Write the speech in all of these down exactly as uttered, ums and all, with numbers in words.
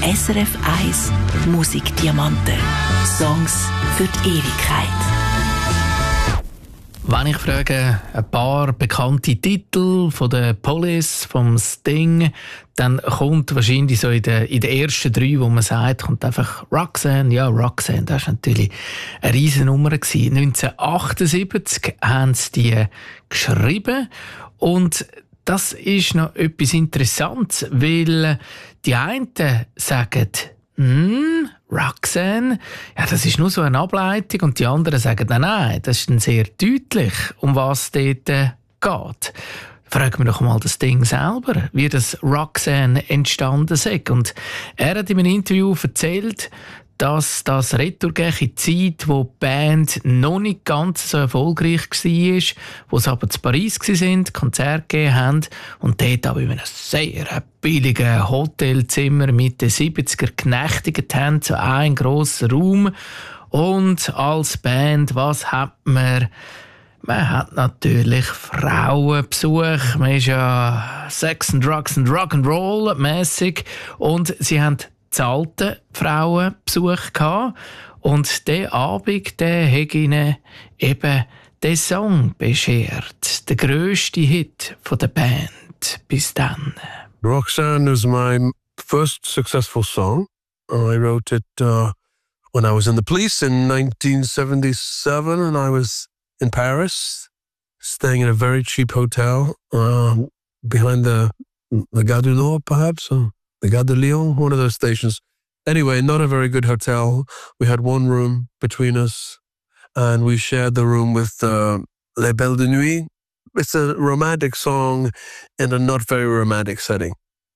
S R F eins Musikdiamanten. Songs für die Ewigkeit. Wenn ich frage, ein paar bekannte Titel von der Police, vom Sting, dann kommt wahrscheinlich so in den, in den ersten drei, wo man sagt, kommt einfach Roxanne. Ja, Roxanne, das war natürlich eine Riesennummer. neunzehnhundertachtundsiebzig haben sie die geschrieben. Und das ist noch etwas Interessantes, weil die einen sagen, hm, Roxanne, ja, das ist nur so eine Ableitung, und die anderen sagen, nein, nein, das ist dann sehr deutlich, um was es dort äh, geht. Fragen wir doch mal das Ding selber, wie das Roxanne entstanden ist. Und er hat in einem Interview erzählt, dass das retour geht in die Zeit, wo die Band noch nicht ganz so erfolgreich war, wo sie aber zu Paris waren, Konzerte gegeben haben und dort aber in einem sehr billigen Hotelzimmer mit den siebziger genächtigt haben, so ein grosser Raum. Und als Band, was hat man? Man hat natürlich Frauenbesuch. Man ist ja Sex and Drugs and Rock'n'Roll mäßig. Und sie haben zahlte Frauenbesuch gehabt. Und der Abend, der hat ihnen eben den Song beschert. Der grösste Hit von der Band bis dann. Roxanne is my first successful song. I wrote it uh, when I was in the police in nineteen seventy-seven, and I was in Paris, staying in a very cheap hotel uh, behind the, the Gare du Nord, perhaps, or the Gare de Lyon, one of those stations. Anyway, not a very good hotel. We had one room between us, and we shared the room with uh, Les Belles de Nuit. It's a romantic song in a not very romantic setting.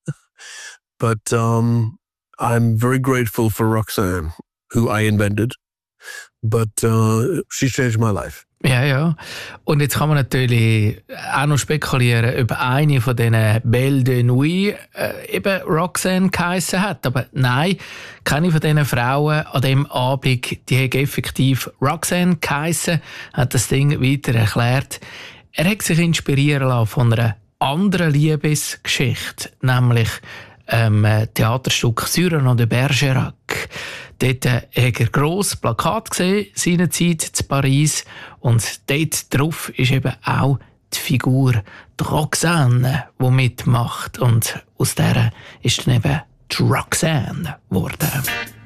But um, I'm very grateful for Roxanne, who I invented. But uh, she changed my life. Ja, ja. Und jetzt kann man natürlich auch noch spekulieren, ob eine von diesen Belles de Nuit äh, eben Roxanne geheissen hat. Aber nein, keine von diesen Frauen an diesem Abend, die hat effektiv Roxanne geheissen, hat das Ding weiter erklärt. Er hat sich inspirieren lassen von einer anderen Liebesgeschichte, nämlich ähm, Theaterstück Cyrano de Bergerac. Dort hat er ein grosses Plakat gesehen, seinerzeit zu Paris. Und dort drauf ist eben auch die Figur die Roxanne, die mitmacht. Und aus der ist dann eben die Roxanne geworden.